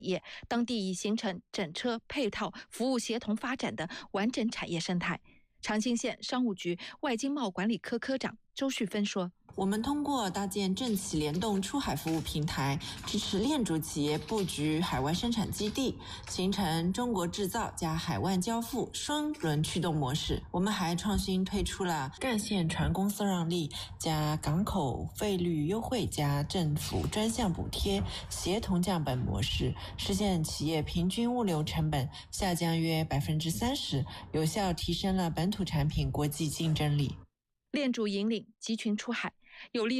业，当地已形成整车配套服务协同发展的完整产业生态。长兴县商务局外经贸管理科科长周旭芬说， 我们通过搭建政企联动出海服务平台，支持链主企业布局海外生产基地，形成中国制造加海外交付双轮驱动模式。我们还创新推出了干线船公司让利加港口费率优惠加政府专项补贴协同降本模式，实现企业平均物流成本下降约 30%， 有效提升了本土产品国际竞争力。 链主引领集群出海，有利